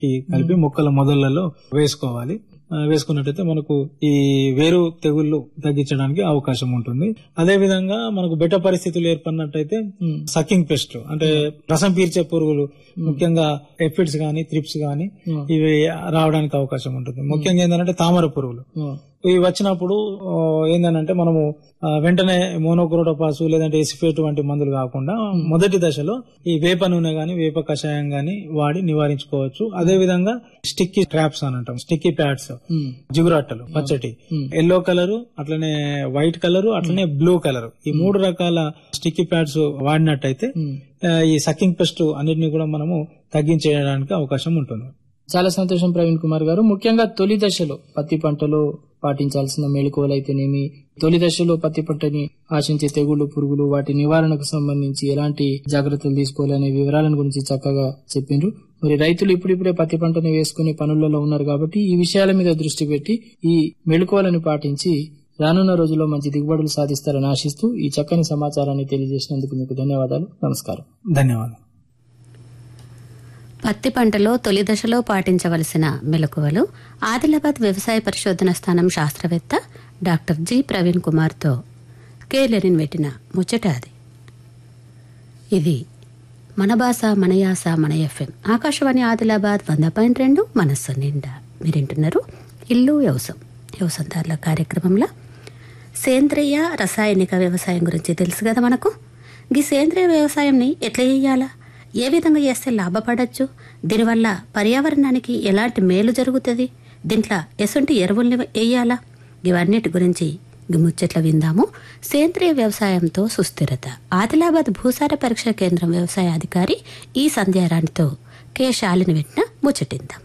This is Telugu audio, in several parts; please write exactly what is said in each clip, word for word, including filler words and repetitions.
కలిపి మొక్కల మొదళ్లలో వేసుకోవాలి. వేసుకున్నట్టయితే మనకు ఈ వేరు తెగుళ్లు తగ్గించడానికి అవకాశం ఉంటుంది. అదే విధంగా మనకు బెట్ట పరిస్థితులు ఏర్పడినట్టయితే సకింగ్ పెస్ట్ అంటే రసం పీల్చే పురుగులు, ముఖ్యంగా ఎఫిడ్స్ గానీ థ్రిప్స్ గానీ ఇవి రావడానికి అవకాశం ఉంటుంది. ముఖ్యంగా ఏంటంటే తామర పురుగులు ఇవి వచ్చినప్పుడు ఏంటంటే మనము వెంటనే మోనోక్రోటోపాస్ లేదంటే ఎసిఫేట్ వంటి మందులు కాకుండా మొదటి దశలో ఈ వేప నూనె గాని వేప కషాయం గాని వాడి నివారించుకోవచ్చు. అదే విధంగా స్టిక్కీ ట్రాప్స్ అని అంటాం, స్టిక్కీ ప్యాడ్స్, జిగురట్టలు పచ్చటి ఎల్లో కలర్, అట్లనే వైట్ కలర్, అట్లనే బ్లూ కలర్, ఈ మూడు రకాల స్టిక్కీ ప్యాడ్స్ వాడినట్టయితే ఈ సకింగ్ పెస్ట్ అన్నిటిని కూడా మనము తగ్గించేయడానికి అవకాశం ఉంటుంది. చాలా సంతోషం ప్రవీణ్ కుమార్ గారు. ముఖ్యంగా తొలి దశలో పత్తి పంటలో పాటించాల్సిన మెళకువలు అయితేనేమి, తొలి దశలో పత్తి పంటని ఆశించే తెగుళ్లు పురుగులు వాటి నివారణకు సంబంధించి ఎలాంటి జాగ్రత్తలు తీసుకోవాలనే వివరాలను గురించి చక్కగా చెప్పిండ్రు. మరి రైతులు ఇప్పుడిప్పుడే పత్తి పంటని వేసుకునే పనులలో ఉన్నారు కాబట్టి ఈ విషయాల మీద దృష్టి పెట్టి ఈ మెళకువలను పాటించి రానున్న రోజుల్లో మంచి దిగుబడులు సాధిస్తారని ఆశిస్తూ ఈ చక్కని సమాచారాన్ని తెలియజేసినందుకు మీకు ధన్యవాదాలు. నమస్కారం. ధన్యవాదాలు. పత్తి పంటలో తొలి దశలో పాటించవలసిన మెలకువలు ఆదిలాబాద్ వ్యవసాయ పరిశోధన స్థానం శాస్త్రవేత్త డాక్టర్ జి ప్రవీణ్ కుమార్తో కేలెరిన్ పెట్టిన ముచ్చట అది. ఇది మన భాష మన యాస మన ఎఫ్ఎం ఆకాశవాణి ఆదిలాబాద్ వంద పాయింట్ రెండు మనస్సు నిండా మీరింటున్నారు ఇల్లు వ్యవసాయం వ్యవసాయదారుల కార్యక్రమంలో సేంద్రియ రసాయనిక వ్యవసాయం గురించి తెలుసు కదా మనకు. ఈ సేంద్రియ వ్యవసాయంని ఎట్లా చేయాలా, ఏ విధంగా చేస్తే లాభపడచ్చు, దీనివల్ల పర్యావరణానికి ఎలాంటి మేలు జరుగుతుంది, దీంట్లో ఎసొంటి ఎరువుల్ని వేయాలా, ఇవన్నిటి గురించి ముచ్చట్ల విందాము. సేంద్రియ వ్యవసాయంతో సుస్థిరత ఆదిలాబాద్ భూసార పరీక్ష కేంద్రం వ్యవసాయ అధికారి ఈ సంధ్యారాణితో కె శాలిని పెట్టిన ముచ్చటిందాం.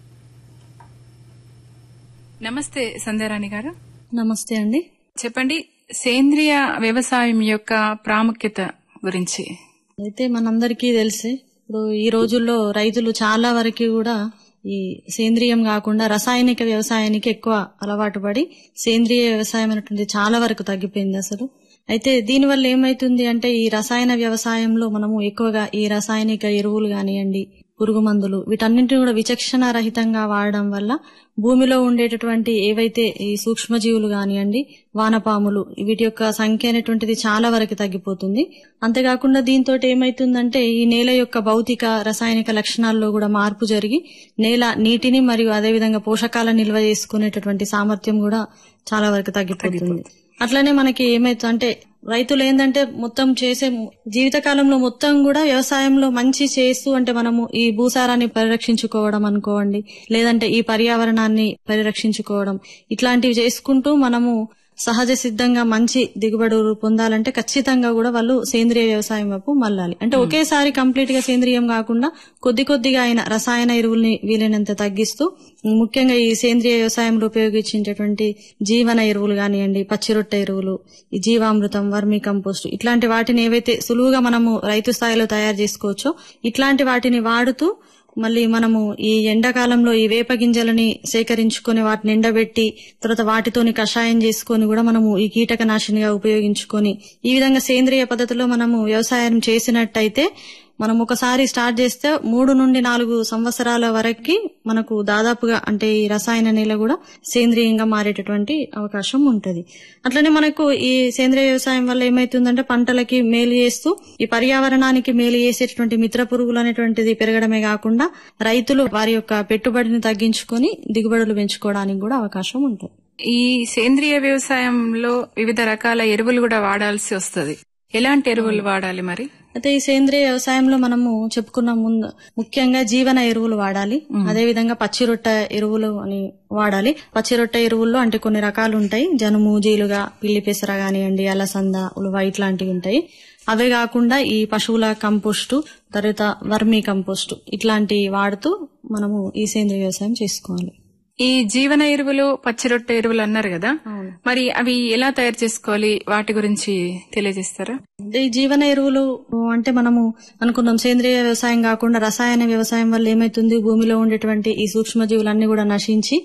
నమస్తే సంధ్యారాణి గారు. నమస్తే అండి. చెప్పండి, సేంద్రియ వ్యవసాయం యొక్క ప్రాముఖ్యత గురించి. అయితే మనందరికీ తెలిసి ఇప్పుడు ఈ రోజుల్లో రైతులు చాలా వరకు కూడా ఈ సేంద్రియం కాకుండా రసాయనిక వ్యవసాయానికి ఎక్కువ అలవాటు పడి సేంద్రియ వ్యవసాయం అనేటువంటి చాలా వరకు తగ్గిపోయింది అసలు. అయితే దీనివల్ల ఏమైతుంది అంటే ఈ రసాయన వ్యవసాయంలో మనము ఎక్కువగా ఈ రసాయనిక ఎరువులు కానివ్వండి, పురుగు మందులు, వీటన్నింటినీ కూడా విచక్షణ రహితంగా వాడడం వల్ల భూమిలో ఉండేటటువంటి ఏవైతే ఈ సూక్ష్మజీవులు కానివ్వండి, వానపాములు, వీటి యొక్క సంఖ్య అనేటువంటిది చాలా వరకు తగ్గిపోతుంది. అంతేకాకుండా దీంతో ఏమైతుందంటే ఈ నేల యొక్క భౌతిక రసాయనిక లక్షణాల్లో కూడా మార్పు జరిగి నేల నీటిని మరియు అదేవిధంగా పోషకాలను నిల్వ చేసుకునేటటువంటి సామర్థ్యం కూడా చాలా వరకు తగ్గిపోతుంది. అట్లనే మనకి ఏమైతుంది అంటే రైతులు ఏంటంటే మొత్తం చేసే జీవితకాలంలో మొత్తం కూడా వ్యవసాయంలో మంచి చేస్తూ అంటే మనము ఈ భూసారాన్ని పరిరక్షించుకోవడం అనుకోండి, లేదంటే ఈ పర్యావరణాన్ని పరిరక్షించుకోవడం, ఇట్లాంటివి చేసుకుంటూ మనము సహజ సిద్ధంగా మంచి దిగుబడులు పొందాలంటే ఖచ్చితంగా కూడా వాళ్ళు సేంద్రియ వ్యవసాయం వైపు మళ్ళాలి. అంటే ఒకేసారి కంప్లీట్ గా సేంద్రియం కాకుండా కొద్ది కొద్దిగా అయిన రసాయన ఎరువుల్ని వీలైనంత తగ్గిస్తూ ముఖ్యంగా ఈ సేంద్రియ వ్యవసాయంలో ఉపయోగించేటటువంటి జీవన ఎరువులు కానివ్వండి, పచ్చిరొట్ట ఎరువులు, ఈ జీవామృతం, వర్మీ కంపోస్ట్, ఇట్లాంటి వాటిని ఏవైతే సులువుగా మనము రైతు స్థాయిలో తయారు చేసుకోవచ్చో ఇట్లాంటి వాటిని వాడుతూ మళ్ళీ మనము ఈ ఎండాకాలంలో ఈ వేప గింజలని సేకరించుకొని వాటిని ఎండబెట్టి తర్వాత వాటితోని కషాయం చేసుకొని కూడా మనము ఈ కీటకనాశినిగా ఉపయోగించుకొని ఈ విధంగా సేంద్రియ పద్ధతిలో మనము వ్యవసాయం చేసినట్టయితే మనం ఒకసారి స్టార్ట్ చేస్తే మూడు నుండి నాలుగు సంవత్సరాల వరకు మనకు దాదాపుగా అంటే ఈ రసాయన నేల కూడా సేంద్రియంగా మారేటటువంటి అవకాశం ఉంటది. అట్లనే మనకు ఈ సేంద్రియ వ్యవసాయం వల్ల ఏమైతుందంటే పంటలకి మేలు చేస్తూ ఈ పర్యావరణానికి మేలు చేసేటటువంటి మిత్ర పురుగులు అనేటువంటిది పెరగడమే కాకుండా రైతులు వారి యొక్క పెట్టుబడిని తగ్గించుకొని దిగుబడులు పెంచుకోవడానికి కూడా అవకాశం ఉంటుంది. ఈ సేంద్రియ వ్యవసాయంలో వివిధ రకాల ఎరువులు కూడా వాడాల్సి వస్తుంది. ఎలాంటి ఎరువులు వాడాలి మరి? అయితే ఈ సేంద్రియ వ్యవసాయంలో మనము చెప్పుకున్న ముందు ముఖ్యంగా జీవన ఎరువులు వాడాలి. అదే విధంగా పచ్చిరొట్ట ఎరువులు అని వాడాలి. పచ్చిరొట్ట ఎరువుల్లో అంటే కొన్ని రకాలు ఉంటాయి, జనుము, జీలుగా, పిల్లి పెసర కానివ్వండి, అలసంద, ఉలువ ఇట్లాంటివి ఉంటాయి. అవే కాకుండా ఈ పశువుల కంపోస్టు, తర్వాత వర్మీ కంపోస్టు ఇట్లాంటివి వాడుతూ మనము ఈ సేంద్రియ వ్యవసాయం చేసుకోవాలి. ఈ జీవన ఎరువులు, పచ్చిరొట్ట ఎరువులు అన్నారు కదా, మరి అవి ఎలా తయారు చేసుకోవాలి, వాటి గురించి తెలియజేస్తారా? ఈ జీవన ఎరువులు అంటే మనము అనుకున్నాం సేంద్రియ వ్యవసాయం కాకుండా రసాయన వ్యవసాయం వల్ల ఏమైతుంది, భూమిలో ఉండేటువంటి ఈ సూక్ష్మజీవులన్నీ కూడా నశించి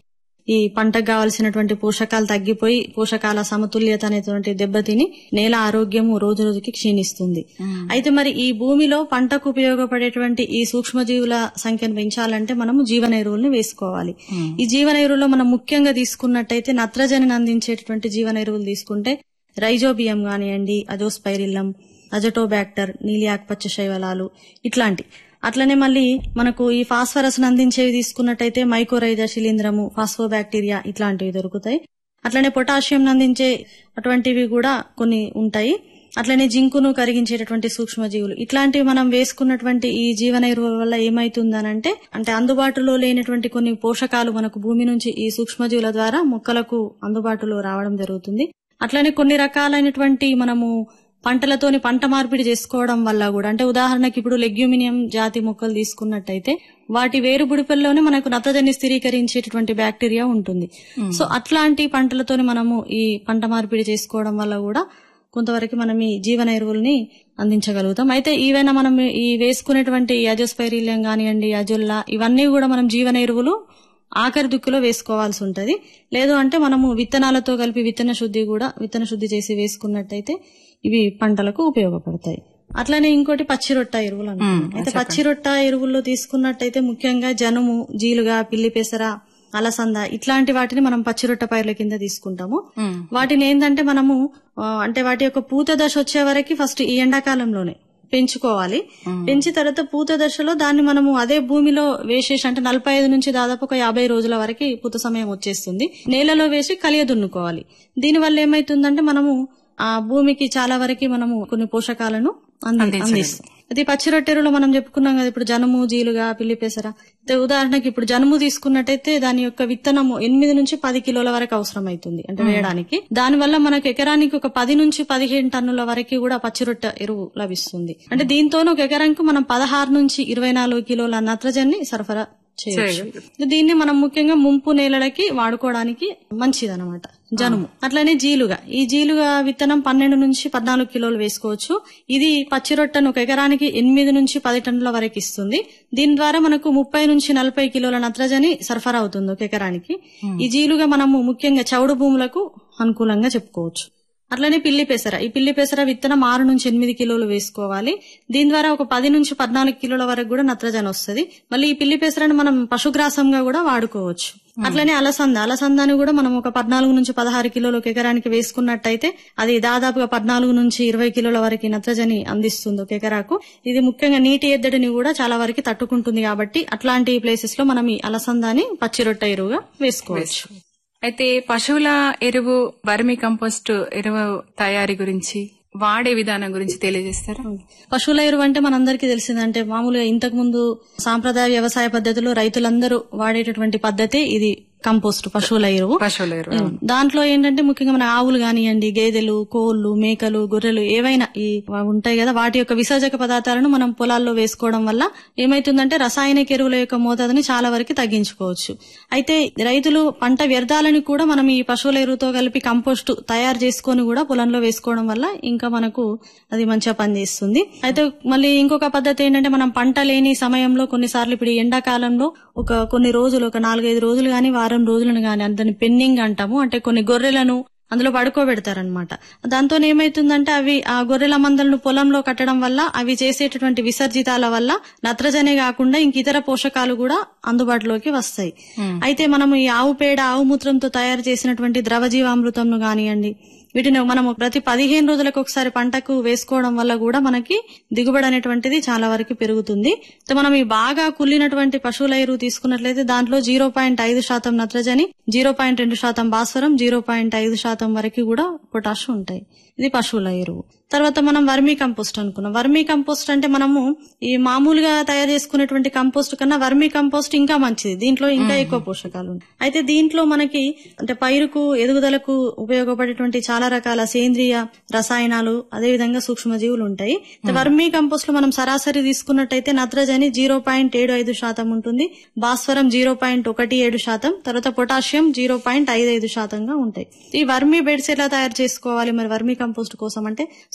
ఈ పంటకు కావాల్సినటువంటి పోషకాలు తగ్గిపోయి పోషకాల సమతుల్యత అనేటువంటి దెబ్బతిని నేల ఆరోగ్యము రోజు రోజుకి క్షీణిస్తుంది. అయితే మరి ఈ భూమిలో పంటకు ఉపయోగపడేటువంటి ఈ సూక్ష్మజీవుల సంఖ్యను పెంచాలంటే మనము జీవన ఎరువుల్ని వేసుకోవాలి. ఈ జీవన ఎరువుల్లో మనం ముఖ్యంగా తీసుకున్నట్టయితే నత్రజనిని అందించేటువంటి జీవన ఎరువులు తీసుకుంటే రైజోబియం కానివ్వండి, అజోస్పైరిల్లం, అజటోబ్యాక్టర్, నీలి ఆకుపచ్చ శైవలాలు ఇట్లాంటి. అట్లనే మళ్ళీ మనకు ఈ ఫాస్ఫరస్ అందించేవి తీసుకున్నట్టయితే మైకోరైజా శిలీంధ్రము, ఫాస్ఫోబాక్టీరియా ఇట్లాంటివి దొరుకుతాయి. అట్లనే పొటాషియం అందించే అటువంటివి కూడా కొన్ని ఉంటాయి. అట్లనే జింకును కరిగించేటటువంటి సూక్ష్మజీవులు ఇట్లాంటివి మనం వేసుకున్నటువంటి ఈ జీవన ఎరువుల వల్ల ఏమైతుందనంటే అంటే అందుబాటులో లేనటువంటి కొన్ని పోషకాలు మనకు భూమి నుంచి ఈ సూక్ష్మజీవుల ద్వారా మొక్కలకు అందుబాటులో రావడం జరుగుతుంది. అట్లనే కొన్ని రకాలైనటువంటి మనము పంటలతోని పంట మార్పిడి చేసుకోవడం వల్ల కూడా అంటే ఉదాహరణకి ఇప్పుడు లెగ్యూమినియం జాతి మొక్కలు తీసుకున్నట్టయితే వాటి వేరు బుడిపెల్లోనే మనకు నత్రజని స్థిరీకరించేటటువంటి బ్యాక్టీరియా ఉంటుంది. సో అట్లాంటి పంటలతోని మనము ఈ పంట మార్పిడి చేసుకోవడం వల్ల కూడా కొంతవరకు మనం ఈ జీవన ఎరువుల్ని అందించగలుగుతాం. అయితే ఈవైనా మనం ఈ వేసుకునేటువంటి అజోస్పైరిలియం కానివ్వండి, అజొల్లా ఇవన్నీ కూడా మనం జీవన ఎరువులు ఆఖరి దుక్కులో వేసుకోవాల్సి ఉంటది. లేదు అంటే మనము విత్తనాలతో కలిపి విత్తన శుద్ధి కూడా విత్తన శుద్ధి చేసి వేసుకున్నట్టయితే ఇవి పంటలకు ఉపయోగపడతాయి. అట్లనే ఇంకోటి పచ్చిరొట్ట ఎరువులు అంటారు. అయితే పచ్చిరొట్ట ఎరువుల్లో తీసుకున్నట్టయితే ముఖ్యంగా జనుము, జీలుగా, పిల్లి పెసర, అలసంద ఇట్లాంటి వాటిని మనం పచ్చిరొట్ట పైర్ల కింద తీసుకుంటాము. వాటిని ఏంటంటే మనము అంటే వాటి యొక్క పూత దశ వచ్చే వరకు ఫస్ట్ ఈ ఎండాకాలంలోనే పెంచుకోవాలి. పెంచి తర్వాత పూత దశలో దాన్ని మనము అదే భూమిలో వేసేసి అంటే నలభై ఐదు నుంచి దాదాపు ఒక యాభై రోజుల వరకు పూత సమయం వచ్చేస్తుంది. నేలలో వేసి కలియ దున్నుకోవాలి. దీని వల్ల ఏమైతుందంటే మనము ఆ భూమికి చాలా వరకు మనము కొన్ని పోషకాలను అందిస్తాం. అది పచ్చి రొట్టెరులో మనం చెప్పుకున్నాం కదా, ఇప్పుడు జనుము, జీలుగా, పిల్లి పెసర. ఉదాహరణకి ఇప్పుడు జనుము తీసుకున్నట్టయితే దాని యొక్క విత్తనము ఎనిమిది నుంచి పది కిలోల వరకు అవసరం అవుతుంది అంటే వేయడానికి. దానివల్ల మనకు ఎకరానికి ఒక పది నుంచి పదిహేను టన్నుల వరకు కూడా పచ్చి రొట్టె ఎరువు లభిస్తుంది. అంటే దీంతో ఒక ఎకరానికి మనం పదహారు నుంచి ఇరవై నాలుగు కిలోల నత్రజని సరఫరా చేయొచ్చు. దీన్ని మనం ముఖ్యంగా ముంపు నేలలకి వాడుకోవడానికి మంచిదన్నమాట జనుము. అట్లనే జీలుగా, ఈ జీలుగా విత్తనం పన్నెండు నుంచి పద్నాలుగు కిలోలు వేసుకోవచ్చు. ఇది పచ్చి రొట్టెను ఒక ఎకరానికి ఎనిమిది నుంచి పది టన్నుల వరకు ఇస్తుంది. దీని ద్వారా మనకు ముప్పై నుంచి నలభై కిలోల నత్రజని సరఫరా అవుతుంది ఒక ఎకరానికి. ఈ జీలుగా మనము ముఖ్యంగా చౌడు భూములకు అనుకూలంగా చెప్పుకోవచ్చు. అట్లనే పిల్లి పెసర, ఈ పిల్లి పెసర విత్తనం ఆరు నుంచి ఎనిమిది కిలోలు వేసుకోవాలి. దీని ద్వారా ఒక పది నుంచి పద్నాలుగు కిలోల వరకు కూడా నత్రజని వస్తుంది. మళ్ళీ ఈ పిల్లి పెసరను మనం పశుగ్రాసంగా కూడా వాడుకోవచ్చు. అట్లనే అలసంద, అలసందాన్ని కూడా మనం ఒక పద్నాలుగు నుంచి పదహారు కిలోలు ఒక ఎకరానికి వేసుకున్నట్టయితే అది దాదాపుగా పద్నాలుగు నుంచి ఇరవై కిలోల వరకు నత్రజని అందిస్తుంది ఒక ఎకరాకు. ఇది ముఖ్యంగా నీటి ఎద్దడిని కూడా చాలా వరకు తట్టుకుంటుంది కాబట్టి అట్లాంటి ప్లేసెస్ లో మనం ఈ అలసందాన్ని పచ్చి రొట్టె ఎరువుగా వేసుకోవచ్చు. అయితే పశువుల ఎరువు, వర్మి కంపోస్ట్ ఎరువు తయారీ గురించి, వాడే విధానం గురించి తెలియజేస్తారా? పశువుల ఎరువు అంటే మనందరికీ తెలిసిందంటే మామూలుగా ఇంతకు ముందు సాంప్రదాయ వ్యవసాయ పద్ధతిలో రైతులందరూ వాడేటటువంటి పద్ధతి ఇది కంపోస్ట్, పశువుల ఎరువు. పశువుల ఎరువు దాంట్లో ఏంటంటే ముఖ్యంగా మన ఆవులు కానివ్వండి, గేదెలు, కోళ్లు, మేకలు, గొర్రెలు ఏవైనా ఈ ఉంటాయి కదా, వాటి యొక్క విసర్జక పదార్థాలను మనం పొలాల్లో వేసుకోవడం వల్ల ఏమైతుందంటే రసాయనిక ఎరువుల యొక్క మోతాదుని చాలా వరకు తగ్గించుకోవచ్చు. అయితే రైతులు పంట వ్యర్థాలను కూడా మనం ఈ పశువుల ఎరువుతో కలిపి కంపోస్ట్ తయారు చేసుకుని కూడా పొలంలో వేసుకోవడం వల్ల ఇంకా మనకు అది మంచిగా పనిచేస్తుంది. అయితే మళ్ళీ ఇంకొక పద్ధతి ఏంటంటే మనం పంట లేని సమయంలో కొన్నిసార్లు ఇప్పుడు ఎండాకాలంలో ఒక కొన్ని రోజులు ఒక నాలుగైదు రోజులు గాని వారం రోజులను గాని దాన్ని పెన్నింగ్ అంటాము. అంటే కొన్ని గొర్రెలను అందులో పడుకోబెడతారనమాట. దాంతో ఏమైతుందంటే అవి ఆ గొర్రెల మందలను పొలంలో కట్టడం వల్ల అవి చేసేటటువంటి విసర్జితాల వల్ల నత్రజనే కాకుండా ఇంక ఇతర పోషకాలు కూడా అందుబాటులోకి వస్తాయి. అయితే మనం ఈ ఆవు పేడ, ఆవు మూత్రంతో తయారు చేసినటువంటి ద్రవజీవామృతంను కానివ్వండి, వీటిని మనము ప్రతి పదిహేను రోజులకు ఒకసారి పంటకు వేసుకోవడం వల్ల కూడా మనకి దిగుబడి అనేటువంటిది చాలా వరకు పెరుగుతుంది. మనం ఈ బాగా కుళ్ళినటువంటి పశువుల ఎరువు తీసుకున్నట్లయితే దాంట్లో జీరో పాయింట్ ఐదు శాతం నత్రజని, జీరో పాయింట్ రెండు శాతం భాస్వరం, జీరో పాయింట్ ఐదు శాతం వరకు కూడా పొటాష్ ఉంటాయి. ఇది పశువుల ఎరువు. తర్వాత మనం వర్మీ కంపోస్ట్ అనుకున్నాం. వర్మీ కంపోస్ట్ అంటే మనము ఈ మామూలుగా తయారు చేసుకునేటువంటి కంపోస్ట్ కన్నా వర్మీ కంపోస్ట్ ఇంకా మంచిది. దీంట్లో ఇంకా ఎక్కువ పోషకాలు ఉంటాయి. అయితే దీంట్లో మనకి అంటే పైరుకు ఎదుగుదలకు ఉపయోగపడేటువంటి చాలా రకాల సేంద్రియ రసాయనాలు, అదేవిధంగా సూక్ష్మజీవులు ఉంటాయి. వర్మీ కంపోస్ట్ లో మనం సరాసరి తీసుకున్నట్టయితే నత్రజని జీరో పాయింట్ ఏడు ఐదు శాతం ఉంటుంది, భాస్వరం జీరో పాయింట్ ఒకటి ఏడు శాతం, తర్వాత పొటాషియం జీరో పాయింట్ ఐదు ఐదు శాతంగా ఉంటాయి. ఈ వర్మీ బెడ్స్ ఎలా తయారు చేసుకోవాలి మరి వర్మీ కంపోస్ట్ కోసం అంటే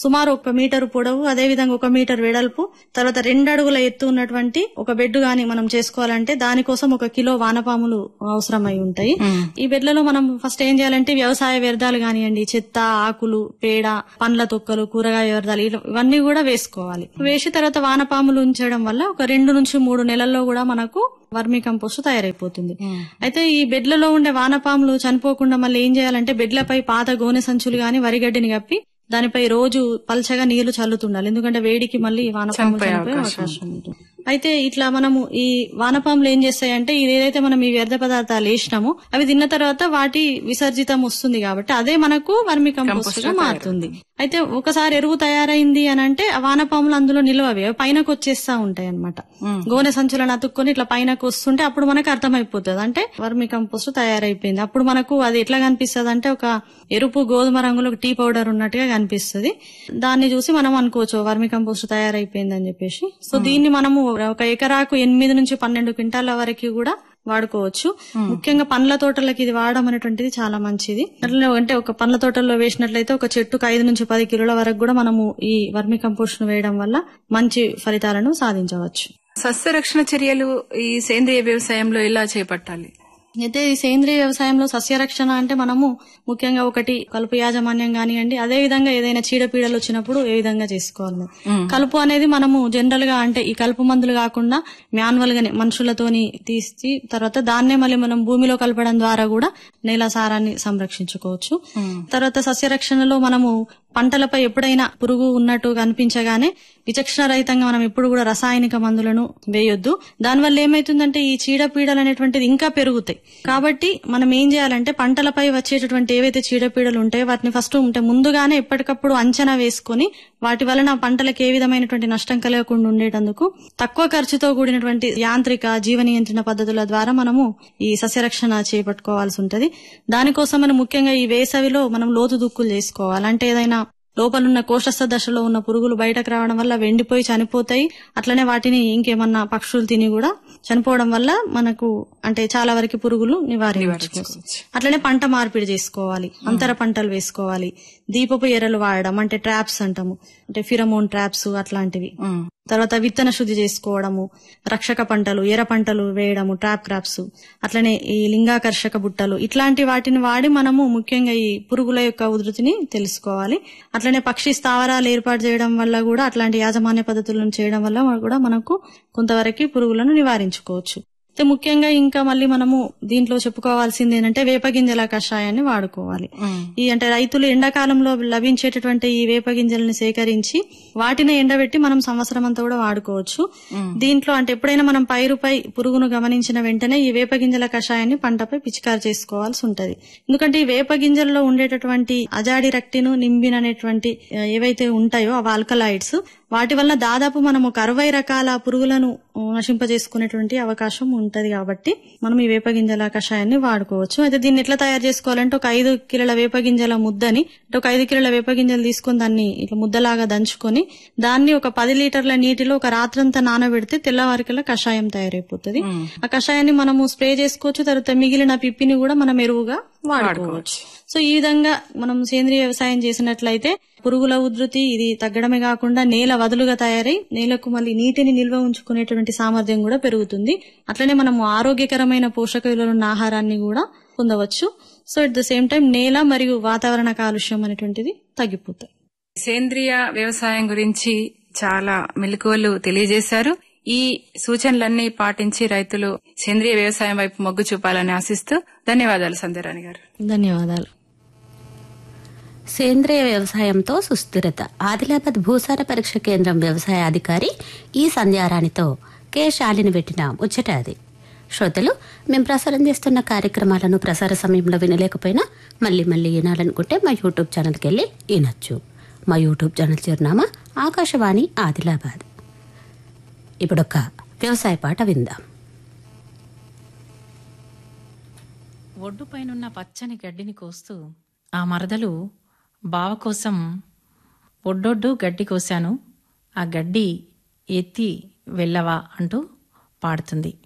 సుమారు ఒక మీటర్ పొడవు, అదే విధంగా ఒక మీటర్ వెడల్పు, తర్వాత రెండు అడుగుల ఎత్తు ఉన్నటువంటి ఒక బెడ్ గాని మనం చేసుకోవాలంటే దానికోసం ఒక కిలో వానపాములు అవసరమై ఉంటాయి. ఈ బెడ్లలో మనం ఫస్ట్ ఏం చేయాలంటే వ్యవసాయ వ్యర్థాలు కానివ్వండి, చెత్త, ఆకులు, పేడ, పండ్ల తొక్కలు, కూరగాయ వ్యర్థాలు ఇవన్నీ కూడా వేసుకోవాలి. వేసి తర్వాత వానపాములు ఉంచడం వల్ల ఒక రెండు నుంచి మూడు నెలల్లో కూడా మనకు వర్మీ కంపోస్ట్ తయారైపోతుంది. అయితే ఈ బెడ్లలో ఉండే వానపాములు చనిపోకుండా మళ్ళీ ఏం చేయాలంటే బెడ్లపై పాత గోనె సంచులు గాని వరిగడ్డిని కప్పి దానిపై రోజు పల్చగా నీళ్లు చల్లుతుండాలి. ఎందుకంటే వేడికి మళ్ళీ వానపాములు చనిపోయే అవకాశం ఉంటుంది. అయితే ఇట్లా మనము ఈ వానపాములు ఏం చేస్తాయంటే ఏదైతే మనం ఈ వ్యర్థ పదార్థాలు వేసినామో అవి తిన్న తర్వాత వాటి విసర్జితం వస్తుంది కాబట్టి అదే మనకు వర్మి కంపోస్ట్ గా మారుతుంది. అయితే ఒకసారి ఎరువు తయారైంది అని అంటే ఆ వానపాములు అందులో నిలవవి పైనకు వచ్చేస్తా ఉంటాయి అన్నమాట. గోనె సంచులను అతుక్కొని ఇట్లా పైనకు వస్తుంటే అప్పుడు మనకు అర్థమైపోతుంది అంటే వర్మి కంపోస్ట్ తయారైపోయింది. అప్పుడు మనకు అది ఎట్లా కనిపిస్తుంది అంటే ఒక ఎరుపు గోధుమ రంగులో ఒక టీ పౌడర్ ఉన్నట్టుగా కనిపిస్తుంది. దాన్ని చూసి మనం అనుకోవచ్చు వర్మి కంపోస్ట్ తయారైపోయింది అని చెప్పేసి. సో దీన్ని మనము ఒక ఎకరాకు ఎనిమిది నుంచి పన్నెండు క్వింటాల వరకు కూడా వాడుకోవచ్చు. ముఖ్యంగా పండ్ల తోటలకి ఇది వాడడం అనేటువంటిది చాలా మంచిది. అట్లా అంటే ఒక పండ్ల తోటల్లో వేసినట్లయితే ఒక చెట్టుకు ఐదు నుంచి పది కిలోల వరకు కూడా మనము ఈ వర్మి కంపోస్ట్ ను వేయడం వల్ల మంచి ఫలితాలను సాధించవచ్చు. సస్యరక్షణ చర్యలు ఈ సేంద్రియ వ్యవసాయంలో ఎలా చేపట్టాలి? అయితే ఈ సేంద్రియ వ్యవసాయంలో సస్యరక్షణ అంటే మనము ముఖ్యంగా ఒకటి కలుపు యాజమాన్యం కానివ్వండి, అదే విధంగా ఏదైనా చీడపీడలు వచ్చినప్పుడు ఏ విధంగా చేసుకోవాలి. కలుపు అనేది మనము జనరల్ గా అంటే ఈ కలుపు మందులు కాకుండా మాన్యువల్ గానే మనుషులతోని తీసి తర్వాత దాన్నే మళ్ళీ మనం భూమిలో కలపడం ద్వారా కూడా నేల సారాన్ని సంరక్షించుకోవచ్చు. తర్వాత సస్యరక్షణలో మనము పంటలపై ఎప్పుడైనా పురుగు ఉన్నట్టు కనిపించగానే విచక్షణ రహితంగా మనం ఎప్పుడు కూడా రసాయనిక మందులను వేయొద్దు. దానివల్ల ఏమైతుందంటే ఈ చీడపీడలు అనేటువంటిది ఇంకా పెరుగుతాయి. కాబట్టి మనం ఏం చేయాలంటే పంటలపై వచ్చేటటువంటి ఏవైతే చీడపీడలు ఉంటాయో వాటిని ఫస్ట్ ఉంటే ముందుగానే ఎప్పటికప్పుడు అంచనా వేసుకుని వాటి వలన పంటలకు ఏ విధమైనటువంటి నష్టం కలగకుండా ఉండేటందుకు తక్కువ ఖర్చుతో కూడినటువంటి యాంత్రిక జీవ నియంత్రణ పద్ధతుల ద్వారా మనము ఈ సస్యరక్షణ చేపట్టుకోవాల్సి ఉంటది. దానికోసం మనం ముఖ్యంగా ఈ వేసవిలో మనం లోతు దుక్కులు చేసుకోవాలి. అంటే ఏదైనా లోపలున్న కోశస్థ దశలో ఉన్న పురుగులు బయటకు రావడం వల్ల వెండిపోయి చనిపోతాయి. అట్లనే వాటిని ఇంకేమన్నా పక్షులు తిని కూడా చనిపోవడం వల్ల మనకు అంటే చాలా వరకు పురుగులు నివారించుకోవచ్చు. అట్లనే పంట మార్పిడి చేసుకోవాలి, అంతర పంటలు వేసుకోవాలి, దీపపు ఎర్రలు వాడడం అంటే ట్రాప్స్ అంటాము, అంటే ఫిరమోన్ ట్రాప్స్ అట్లాంటివి. తర్వాత విత్తన శుద్ధి చేసుకోవడము, రక్షక పంటలు, ఎర్ర పంటలు వేయడము, ట్రాప్ క్రాప్స్, అట్లనే ఈ లింగాకర్షక బుట్టలు ఇట్లాంటి వాటిని వాడి మనము ముఖ్యంగా ఈ పురుగుల యొక్క ఉధృతిని తెలుసుకోవాలి. అట్లనే పక్షి స్థావరాలు ఏర్పాటు చేయడం వల్ల కూడా అట్లాంటి యాజమాన్య పద్ధతులను చేయడం వల్ల కూడా మనకు కొంతవరకు పురుగులను నివారించుకోవచ్చు. అయితే ముఖ్యంగా ఇంకా మళ్ళీ మనము దీంట్లో చెప్పుకోవాల్సింది ఏంటంటే వేపగింజల కషాయాన్ని వాడుకోవాలి. ఈ అంటే రైతులు ఎండాకాలంలో లభించేటటువంటి ఈ వేపగింజలను సేకరించి వాటిని ఎండబెట్టి మనం సంవత్సరం అంతా కూడా వాడుకోవచ్చు. దీంట్లో అంటే ఎప్పుడైనా మనం పైరుపై పురుగును గమనించిన వెంటనే ఈ వేపగింజల కషాయాన్ని పంటపై పిచికారి చేసుకోవాల్సి ఉంటది. ఎందుకంటే ఈ వేపగింజల్లో ఉండేటటువంటి అజాడిరక్టిన్, నింబిన్ అనేటువంటి ఏవైతే ఉంటాయో ఆ ఆల్కలాయిడ్స్ వాటి వల్ల దాదాపు మనం ఒక అరవై రకాల పురుగులను నశింపజేసుకునేటువంటి అవకాశం ఉంటది. కాబట్టి మనం ఈ వేపగింజల కషాయాన్ని వాడుకోవచ్చు. అయితే దీన్ని ఎట్లా తయారు చేసుకోవాలంటే ఒక ఐదు కిలోల వేపగింజల ముద్దని అంటే ఒక ఐదు కిలోల వేపగింజలు తీసుకుని దాన్ని ఇట్లా ముద్దలాగా దంచుకొని దాన్ని ఒక పది లీటర్ల నీటిలో ఒక రాత్రంతా నానబెడితే తెల్లవారికల్లా కషాయం తయారైపోతుంది. ఆ కషాయాన్ని మనము స్ప్రే చేసుకోవచ్చు. తర్వాత మిగిలిన పిప్పిని కూడా మనం ఎరువుగా వాడుకోవచ్చు. సో ఈ విధంగా మనం సేంద్రియ వ్యవసాయం చేసినట్లయితే పురుగుల ఉధృతి ఇది తగ్గడమే కాకుండా నేల వదులుగా తయారై నేలకు మళ్ళీ నీటిని నిల్వ ఉంచుకునేటువంటి సామర్థ్యం కూడా పెరుగుతుంది. అట్లనే మనం ఆరోగ్యకరమైన పోషక విలువలున్న ఆహారాన్ని కూడా పొందవచ్చు. So at the same time నేల మరియు వాతావరణ కాలుష్యం అనేటువంటిది తగ్గిపోతాయి. సేంద్రియ వ్యవసాయం గురించి చాలా మెలకువలు తెలియజేశారు. ఈ సూచనలన్నీ పాటించి రైతులు సేంద్రియ వ్యవసాయం వైపు మొగ్గు చూపాలని ఆశిస్తూ ధన్యవాదాలు సంధ్యారాణి గారు. ధన్యవాదాలు. సేంద్రియ వ్యవసాయంతో సుస్థిరత ఆదిలాబాద్ భూసార పరీక్ష కేంద్రం వ్యవసాయ అధికారి ఈ సంధ్యారాణితో కె శాలిని పెట్టిన ముచ్చట అది. శ్రోతలు, మేము ప్రసారం చేస్తున్న కార్యక్రమాలను ప్రసార సమయంలో వినలేకపోయినా మళ్ళీ మళ్ళీ వినాలనుకుంటే మా యూట్యూబ్ ఛానల్కి వెళ్ళి వినొచ్చు. మా యూట్యూబ్ ఛానల్ చిరునామా ఆకాశవాణి ఆదిలాబాద్. ఇప్పుడొక వ్యవసాయ పాట విందాం. ఒడ్డుపైనున్న పచ్చని గడ్డిని కోస్తూ ఆ మరదలు బావ కోసం ఒడ్డొడ్డు గడ్డి కోశాను, ఆ గడ్డి ఎత్తి వెళ్ళవా అంటూ పాడుతుంది.